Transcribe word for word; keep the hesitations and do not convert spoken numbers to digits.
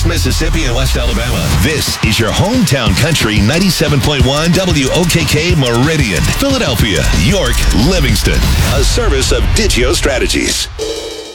Mississippi and West Alabama. This is your hometown country ninety-seven point one W O K K Meridian, Philadelphia, York, Livingston. A service of Digio Strategies.